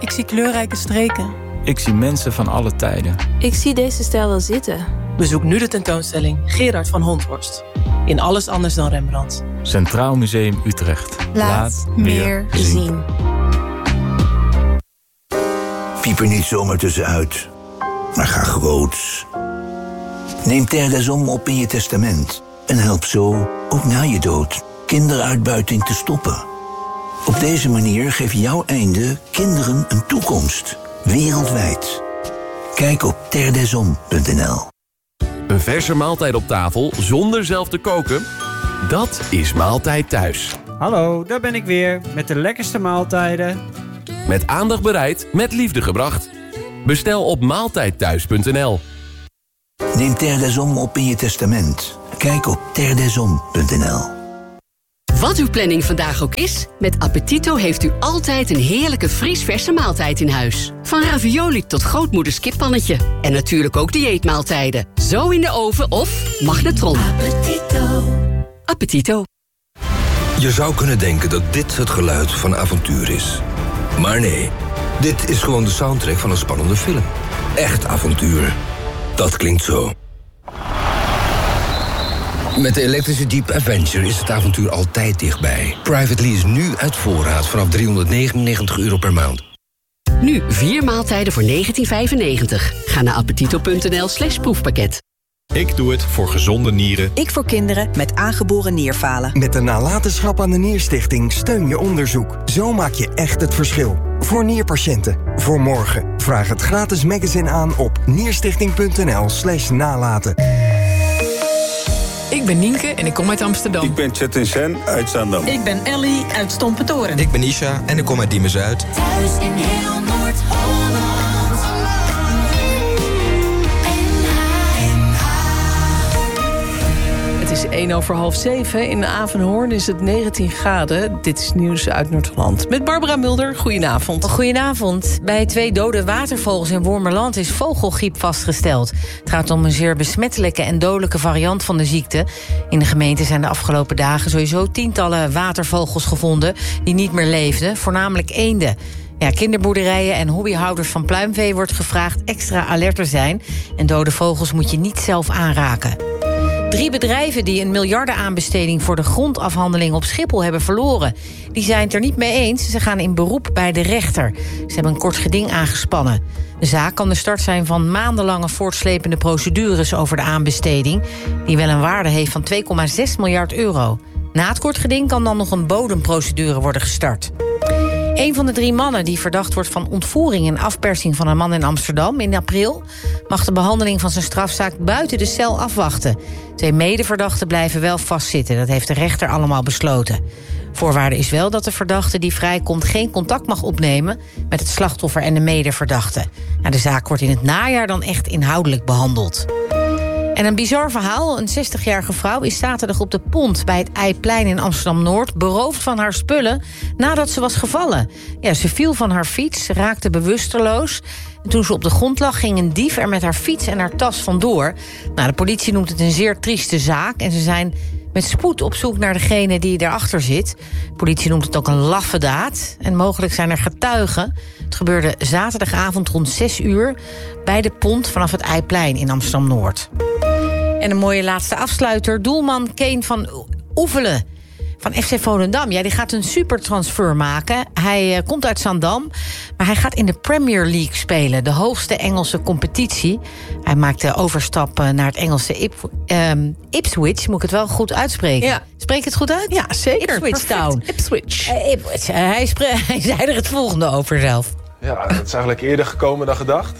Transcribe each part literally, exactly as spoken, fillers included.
Ik zie kleurrijke streken. Ik zie mensen van alle tijden. Ik zie deze stijl wel zitten. Bezoek nu de tentoonstelling Gerard van Honthorst. In Alles anders dan Rembrandt. Centraal Museum Utrecht. Laat, Laat meer zien. zien. Piep er niet zomaar tussenuit, maar ga groots. Neem Terre des Hommes op in je testament. En help zo, ook na je dood, kinderuitbuiting te stoppen. Op deze manier geeft jouw einde kinderen een toekomst. Wereldwijd. Kijk op terre des hommes punt n l. Een verse maaltijd op tafel zonder zelf te koken? Dat is Maaltijd Thuis. Hallo, daar ben ik weer met de lekkerste maaltijden. Met aandacht bereid, met liefde gebracht. Bestel op maaltijd thuis punt n l. Neem Terre des Hommes op in je testament. Kijk op terre des hommes punt n l. Wat uw planning vandaag ook is, met Appetito heeft u altijd een heerlijke vriesverse maaltijd in huis. Van ravioli tot grootmoeders kippannetje. En natuurlijk ook dieetmaaltijden. Zo in de oven of magnetron. Appetito. Appetito. Je zou kunnen denken dat dit het geluid van avontuur is. Maar nee, dit is gewoon de soundtrack van een spannende film. Echt avontuur. Dat klinkt zo. Met de elektrische Jeep Avenger is het avontuur altijd dichtbij. Private lease nu uit voorraad vanaf driehonderdnegenennegentig euro per maand. Nu vier maaltijden voor negentien vijfennegentig. Ga naar appetito punt n l slash proefpakket. Ik doe het voor gezonde nieren. Ik voor kinderen met aangeboren nierfalen. Met de nalatenschap aan de Nierstichting steun je onderzoek. Zo maak je echt het verschil. Voor nierpatiënten. Voor morgen. Vraag het gratis magazine aan op nierstichting punt n l slash nalaten. Ik ben Nienke en ik kom uit Amsterdam. Ik ben Chetin Sen uit Zaandam. Ik ben Ellie uit Stompentoren. Ik ben Isha en ik kom uit Diemen-Zuid. Thuis in heel Noord-Holland. Het is één over half zeven. In Avenhoorn is het negentien graden. Dit is nieuws uit Noord-Holland. Met Barbara Mulder, goedenavond. Goedenavond. Bij twee dode watervogels in Wormerland is vogelgriep vastgesteld. Het gaat om een zeer besmettelijke en dodelijke variant van de ziekte. In de gemeente zijn de afgelopen dagen sowieso tientallen watervogels gevonden die niet meer leefden, voornamelijk eenden. Ja, kinderboerderijen en hobbyhouders van pluimvee wordt gevraagd extra alert te zijn. En dode vogels moet je niet zelf aanraken. Drie bedrijven die een miljardenaanbesteding voor de grondafhandeling op Schiphol hebben verloren. Die zijn het er niet mee eens. Ze gaan in beroep bij de rechter. Ze hebben een kort geding aangespannen. De zaak kan de start zijn van maandenlange voortslepende procedures over de aanbesteding, die wel een waarde heeft van twee komma zes miljard euro. Na het kort geding kan dan nog een bodemprocedure worden gestart. Een van de drie mannen die verdacht wordt van ontvoering en afpersing van een man in Amsterdam in april mag de behandeling van zijn strafzaak buiten de cel afwachten. Twee medeverdachten blijven wel vastzitten. Dat heeft de rechter allemaal besloten. Voorwaarde is wel dat de verdachte die vrijkomt geen contact mag opnemen met het slachtoffer en de medeverdachte. Nou, de zaak wordt in het najaar dan echt inhoudelijk behandeld. En een bizar verhaal. Een zestigjarige vrouw is zaterdag op de Pont bij het Eiplein in Amsterdam-Noord beroofd van haar spullen nadat ze was gevallen. Ja, ze viel van haar fiets, raakte bewusteloos. En toen ze op de grond lag, ging een dief er met haar fiets en haar tas vandoor. Nou, de politie noemt het een zeer trieste zaak en ze zijn met spoed op zoek naar degene die erachter zit. De politie noemt het ook een laffe daad. En mogelijk zijn er getuigen. Het gebeurde zaterdagavond rond zes uur bij de Pont vanaf het Eiplein in Amsterdam-Noord. En een mooie laatste afsluiter. Doelman Kane van Oevelen van F C Volendam. Ja, die gaat een supertransfer maken. Hij uh, komt uit Zaandam, maar hij gaat in de Premier League spelen. De hoogste Engelse competitie. Hij maakt de overstap uh, naar het Engelse Ip, um, Ipswich. Moet ik het wel goed uitspreken? Ja. Spreek ik het goed uit? Ja, zeker. Ipswich Town. Ipswich. Uh, Ipswich. Uh, hij, spre- hij zei er het volgende over zelf. Ja, het is eigenlijk eerder gekomen dan gedacht.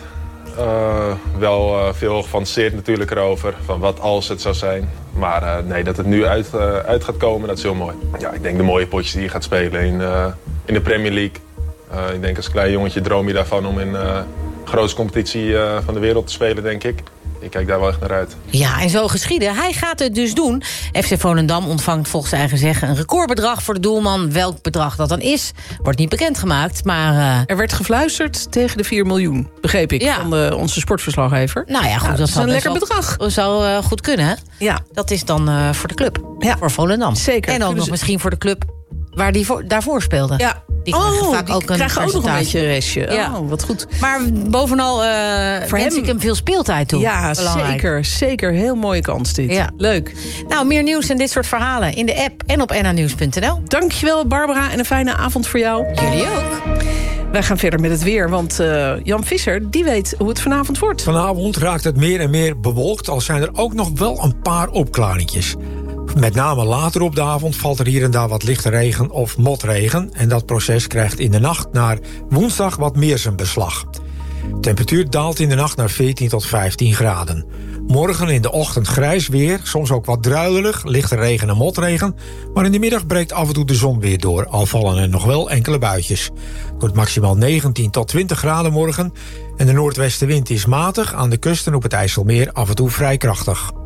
Uh, wel uh, veel gefantaseerd natuurlijk erover, van wat als het zou zijn. Maar uh, nee, dat het nu uit, uh, uit gaat komen, dat is heel mooi. Ja, ik denk de mooie potjes die je gaat spelen in, uh, in de Premier League. Uh, ik denk als klein jongetje droom je daarvan om in uh, de grootste competitie uh, van de wereld te spelen, denk ik. Ik kijk daar wel echt naar uit. Ja, en zo geschieden. Hij gaat het dus doen. F C Volendam ontvangt volgens eigen zeggen een recordbedrag voor de doelman. Welk bedrag dat dan is, wordt niet bekendgemaakt. Maar uh... er werd gefluisterd tegen de vier miljoen, begreep ik, ja, van de, onze sportverslaggever. Nou ja, goed, ja, dat is een lekker bedrag. Dat zou uh, goed kunnen, hè? Ja. Dat is dan uh, voor de club. Ja. Voor Volendam. Zeker. En ook nog ze... misschien voor de club waar die voor, daarvoor speelde. Ja, Die krijgen oh, vaak die ook een krijgen ook nog een beetje percentage. een restje. Ja. Oh, wat goed. Maar bovenal uh, Voor wens hem- ik hem veel speeltijd toe. Ja, Belangrijk. zeker. Zeker. Heel mooie kans dit. Ja. Leuk. Nou, meer nieuws en dit soort verhalen in de app en op n a nieuws punt n l. Dankjewel, Barbara. En een fijne avond voor jou. Jullie ook. Wij gaan verder met het weer, want uh, Jan Visser die weet hoe het vanavond wordt. Vanavond raakt het meer en meer bewolkt, al zijn er ook nog wel een paar opklaringjes. Met name later op de avond valt er hier en daar wat lichte regen of motregen. En dat proces krijgt in de nacht naar woensdag wat meer zijn beslag. De temperatuur daalt in de nacht naar veertien tot vijftien graden. Morgen in de ochtend grijs weer, soms ook wat druilerig, lichte regen en motregen. Maar in de middag breekt af en toe de zon weer door, al vallen er nog wel enkele buitjes. Het wordt maximaal negentien tot twintig graden morgen. En de noordwestenwind is matig, aan de kusten op het IJsselmeer af en toe vrij krachtig.